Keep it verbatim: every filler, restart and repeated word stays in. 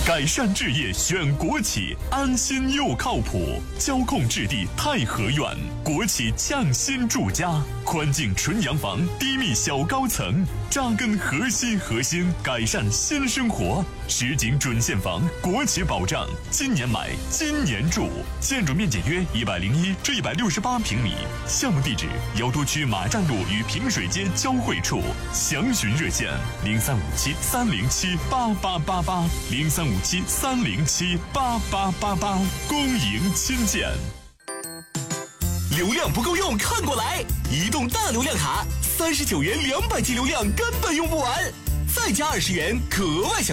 改善置业选国企，安心又靠谱。交控置地太和苑，国企匠心住家，宽净纯洋房，低密小高层，扎根核心核心，改善新生活。实景准现房，国企保障，今年买，今年住。建筑面积约一百零一至一百六十八平米。项目地址：瑶都区马站路与平水街交汇处。详询热线：零三五七三零七八八八八，零三五七三零七八八八八。恭迎亲见。 流量不够用，看过来！移动大流量卡，三十九元两百 G 流量根本用不完，再加二十元格外享